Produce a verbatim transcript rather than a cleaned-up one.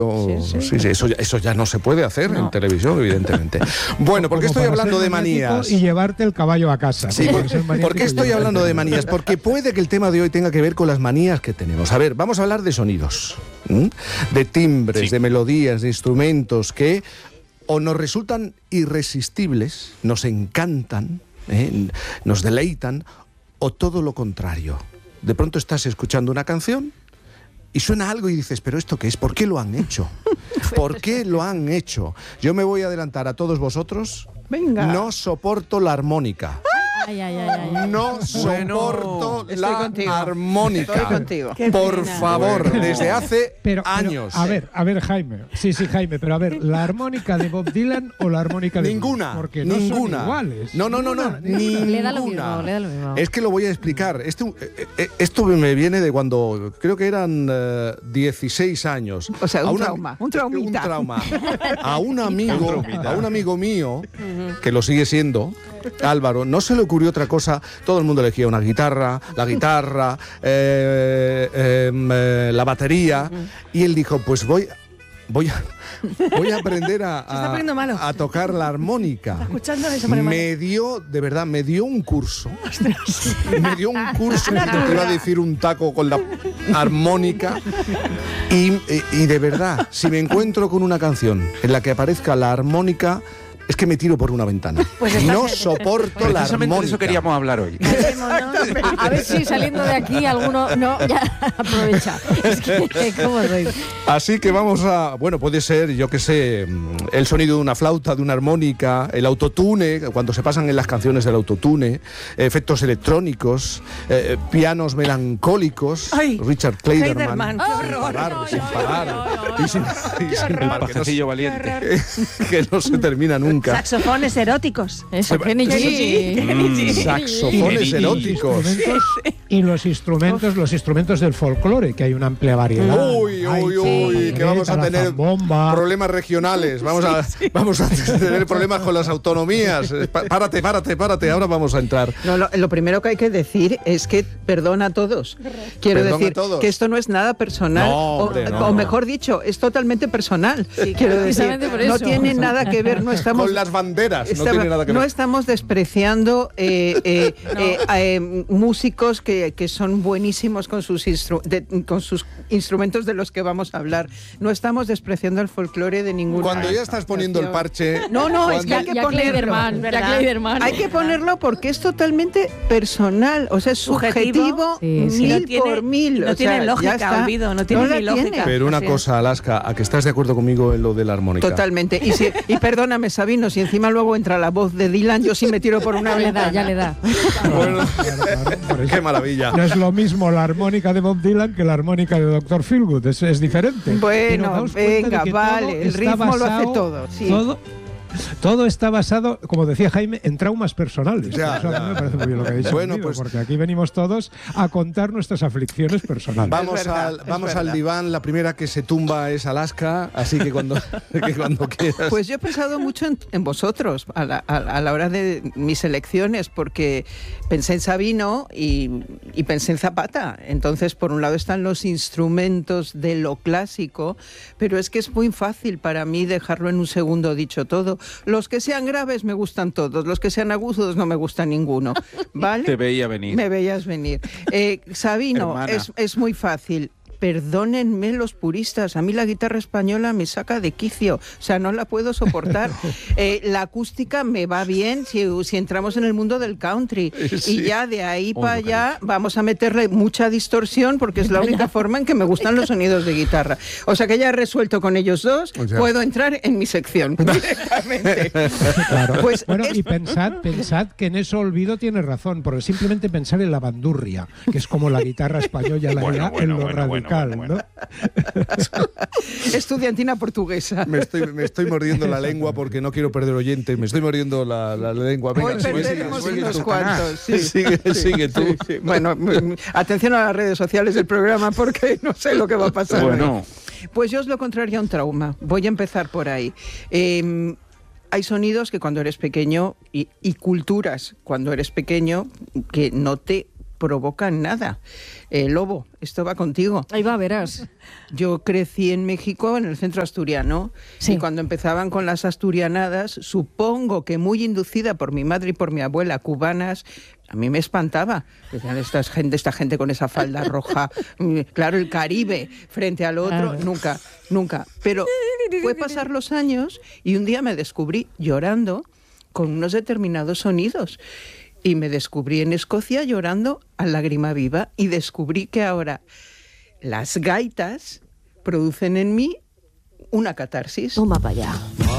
Sí, sí. Sí, sí, eso, ya, eso ya no se puede hacer no. en televisión, evidentemente. Bueno, ¿por qué estoy hablando de manías? Y llevarte el caballo a casa. Sí, ¿por, ¿por qué estoy hablando de manías? Porque puede que el tema de hoy tenga que ver con las manías que tenemos. A ver, vamos a hablar de sonidos, ¿m? de timbres, sí. de melodías, de instrumentos que o nos resultan irresistibles, nos encantan, ¿eh? nos deleitan, o todo lo contrario. De pronto estás escuchando una canción y suena algo y dices, ¿pero esto qué es? ¿Por qué lo han hecho? ¿Por qué lo han hecho? Yo me voy a adelantar a todos vosotros. Venga. No soporto la armónica. Ay, ay, ay, ay. No bueno, soporto la contigo. armónica. Estoy contigo. Por favor, bueno. desde hace pero, años. Pero, a ver, a ver, Jaime. Sí, sí, Jaime, pero a ver, ¿la armónica de Bob Dylan o la armónica de Ninguna. Bob? Porque no ninguna. son iguales. No, no, no, no. Ninguna. Le da lo mismo, le da lo mismo. Es que lo voy a explicar. Este, eh, esto me viene de cuando creo que eran uh, dieciséis años. O sea, un a una, trauma, un traumita. Un trauma. A un amigo, a un amigo mío, que lo sigue siendo, Álvaro, no se le ocurrió otra cosa. Todo el mundo elegía una guitarra, la guitarra, eh, eh, eh, la batería, y él dijo, pues voy, voy a... Voy a aprender a, a, a tocar la armónica. Me dio, de verdad, me dio un curso. Me dio un curso, te iba a decir un taco con la armónica. Y, y, y de verdad, si me encuentro con una canción en la que aparezca la armónica, es que me tiro por una ventana. Pues no soporto la armónica. De eso queríamos hablar hoy. A, a ver si saliendo de aquí alguno... No, ya, aprovecha. Es que, ¿cómo soy? Así que vamos a... Bueno, puede ser, yo qué sé, el sonido de una flauta, de una armónica, el autotune, cuando se pasan en las canciones del autotune, efectos electrónicos, eh, pianos melancólicos, Ay, Richard Clayderman. Clayderman, qué sin horror. parar, No, sin no, parar. no, no, no. Y sin, y sin El parar, que no, pajecillo valiente. que no se termina nunca. Saxofones eróticos. Eso, Kenny G. Mm. Saxofones Y- eróticos. Y los instrumentos, los instrumentos del folclore, que hay una amplia variedad. Uy, Hay uy, uy, sí, que vamos a la tener zambomba. problemas regionales, vamos a, vamos a tener problemas con las autonomías. Pa- Párate, párate, párate, ahora vamos a entrar. No, lo, lo primero que hay que decir es que perdona a todos. Quiero Perdona decir a todos. que esto no es nada personal, No, hombre, o, no. o mejor dicho, es totalmente personal. Sí, Quiero decir, precisamente por no eso. tiene nada que ver, no estamos Con las banderas, no estaba- tiene nada que no ver. estamos despreciando eh, eh, eh, eh, músicos que, que son buenísimos con sus, instru- de, con sus instrumentos de los que vamos a hablar. No estamos despreciando el folclore de ninguna Cuando ya estás poniendo el parche. No, no, es que cuando- hay que Ya ponerlo. Clayderman, ya Clayderman. Hay que ponerlo porque es totalmente personal, o sea, es subjetivo, Subjetivo, sí, sí. mil No tiene- por mil. no o tiene sea, lógica, ya está. Olvido, no tiene la ni lógica. tiene. Pero una Así es. cosa, Alaska, ¿a que estás de acuerdo conmigo en lo de la armónica? Totalmente. Y, si, y perdóname, Sabino, si encima luego entra la voz de Dylan, yo sí me tiro por una Ya le da, ventana. ya le da. Bueno, Claro, claro, por eso. qué maravilla. No es lo mismo la armónica de Bob Dylan que la armónica de doctor Feelgood, es, es diferente. Bueno, Pero daos cuenta venga, de que vale, todo el está ritmo lo hace basado- todo, sí. Todo, todo está basado, como decía Jaime, en traumas personales. Ya, Eso a mí ya. me parece muy bien lo que ha dicho. Bueno, Guido, pues- porque aquí venimos todos a contar nuestras aflicciones personales. Vamos, Es verdad, al, es vamos verdad. al diván, la primera que se tumba es Alaska, así que cuando, que cuando quieras. Pues yo he pensado mucho en, en vosotros a la, a, a la hora de mis elecciones, porque pensé en Sabino y, y pensé en Zapata. Entonces, por un lado están los instrumentos de lo clásico, pero es que es muy fácil para mí dejarlo en un segundo dicho todo. Los que sean graves me gustan todos, los que sean agudos no me gusta ninguno. ¿Vale? Te veía venir. Me veías venir. Eh, Sabino, Hermana. es, es muy fácil. Perdónenme los puristas, a mí la guitarra española me saca de quicio, o sea, no la puedo soportar. Eh, la acústica me va bien si, si entramos en el mundo del country, Sí. y ya de ahí Oh, para lo que allá vamos a meterle mucha distorsión porque es la única forma en que me gustan los sonidos de guitarra. O sea que ya he resuelto con ellos dos, O sea- puedo entrar en mi sección directamente. Claro. Pues bueno, es- y pensad, pensad que en eso Olvido tiene razón, porque simplemente pensar en la bandurria, que es como la guitarra española la Bueno, en bueno, lo bueno, radical, bueno, bueno, ¿no? Estudiantina portuguesa. Me estoy, me estoy mordiendo la lengua porque no quiero perder oyentes. Me estoy mordiendo la, la lengua. Venga, Hoy sigue, sigue, perderemos sigue unos tú. cuantos. Sí. Sigue, sigue tú. Sí, sí. Bueno, mm, atención a las redes sociales del programa porque no sé lo que va a pasar. Bueno. Pues yo os lo contrario a un trauma. Voy a empezar por ahí. Eh, hay sonidos que cuando eres pequeño y, y culturas cuando eres pequeño que no te provocan nada. Eh, Lobo, esto va contigo. Ahí va, verás. Yo crecí en México, en el centro asturiano, Sí. y cuando empezaban con las asturianadas, supongo que muy inducida por mi madre y por mi abuela, cubanas, a mí me espantaba. Decían, esta gente, esta gente con esa falda roja, claro, el Caribe frente al otro, Claro. nunca, nunca. Pero fue pasar los años y un día me descubrí llorando con unos determinados sonidos. Y me descubrí en Escocia llorando a lágrima viva y descubrí que ahora las gaitas producen en mí una catarsis. Toma para allá.